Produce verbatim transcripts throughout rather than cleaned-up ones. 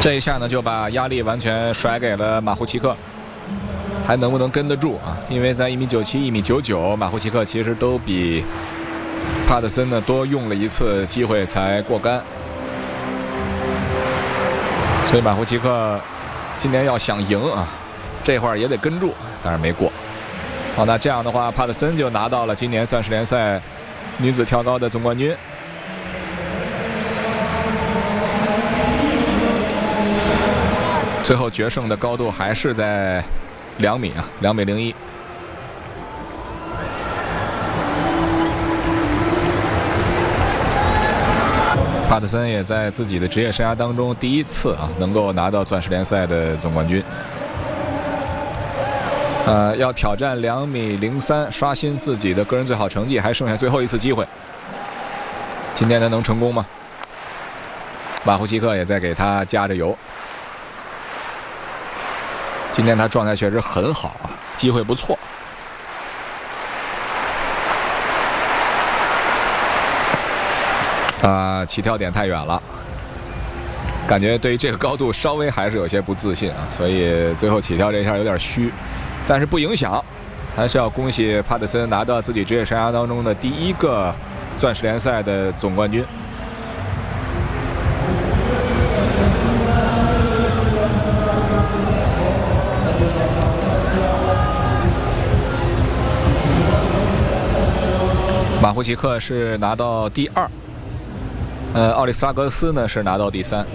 这一下呢，就把压力完全甩给了马胡奇克，还能不能跟得住啊？因为在一米九七、一米九九，马胡奇克其实都比帕特森呢多用了一次机会才过杆，所以马胡奇克今年要想赢啊，这会儿也得跟住，但是没过。好，那这样的话，帕特森就拿到了今年钻石联赛女子跳高的总冠军。最后决胜的高度还是在两米啊，两米零一。帕特森也在自己的职业生涯当中第一次啊能够拿到钻石联赛的总冠军。呃，要挑战两米零三，刷新自己的个人最好成绩，还剩下最后一次机会。今天他能成功吗？马胡奇克也在给他加着油。今天他状态确实很好啊，机会不错。啊、呃，起跳点太远了，感觉对于这个高度稍微还是有些不自信啊，所以最后起跳这一下有点虚，但是不影响，还是要恭喜帕特森拿到自己职业生涯当中的第一个钻石联赛的总冠军。马胡奇克是拿到第二，呃，奥利斯拉格斯呢是拿到第三。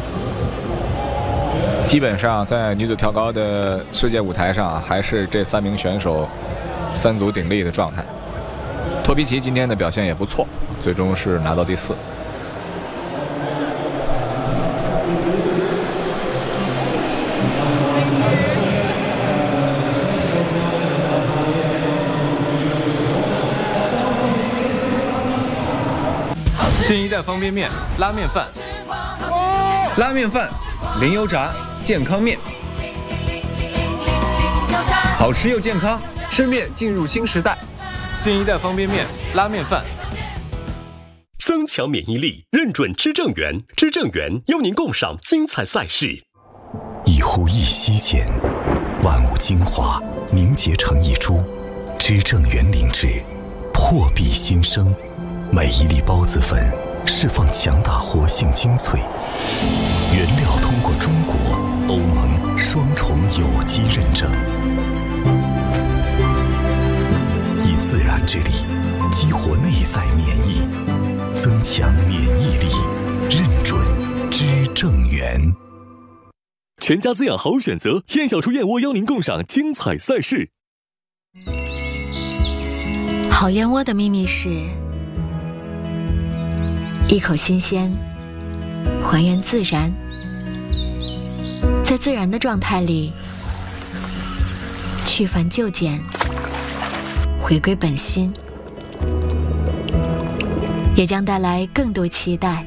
基本上在女子跳高的世界舞台上、啊，还是这三名选手三足鼎立的状态。托皮奇今天的表现也不错，最终是拿到第四。 新一代方便面拉面饭，拉面饭，零油炸，健康面，好吃又健康，吃面进入新时代。新一代方便面拉面饭， 增强免疫力，认准知正源，知正源邀您共赏精彩赛事。 一呼一吸间，万物精华凝结成一株，知正源灵脂，破壁新生。每一粒孢子粉释放强大活性精粹，原料通过中国、欧盟双重有机认证，以自然之力激活内在免疫，增强免疫力，认准知正源。 全家滋养好选择，燕小厨燕窝邀您共赏精彩赛事。 好燕窝的秘密是一口新鲜，还原自然，在自然的状态里去繁就简，回归本心，也将带来更多期待。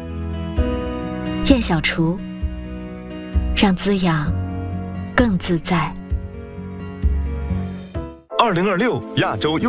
燕小厨，让滋养更自在。 二零二六亚洲优